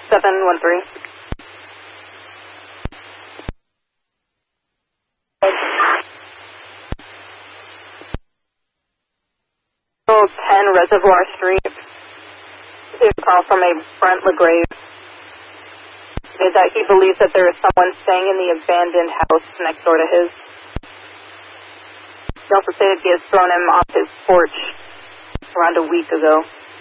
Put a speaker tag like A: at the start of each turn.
A: 713. 10 Reservoir Street. This is a call from a Brent LeGrave. Is that he believes that there is someone staying in the abandoned house next door to his. He also stated he has thrown him off his porch around a week ago.